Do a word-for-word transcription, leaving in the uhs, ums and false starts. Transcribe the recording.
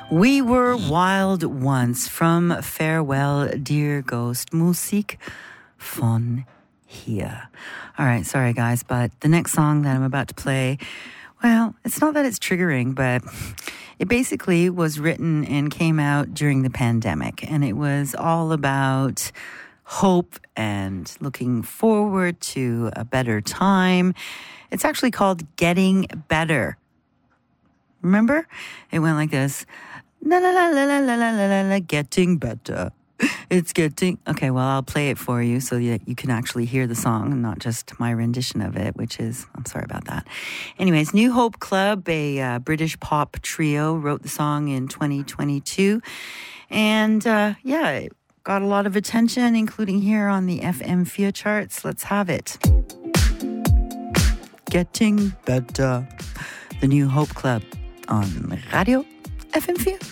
We were wild once from Farewell, Dear Ghost. Musik von hier. All right, sorry guys, but the next song that I'm about to play, well, it's not that it's triggering, but it basically was written and came out during the pandemic, and it was all about hope and looking forward to a better time. It's actually called Getting Better. Remember? It went like this. La la la la la la la la la, getting better. It's getting... Okay, well, I'll play it for you so that you can actually hear the song and not just my rendition of it, which is... I'm sorry about that. Anyways, New Hope Club, a uh, British pop trio, wrote the song in twenty twenty-two. And, uh, yeah, it got a lot of attention, including here on the F M vier charts. Let's have it. Getting Better. The New Hope Club on Radio F M vier.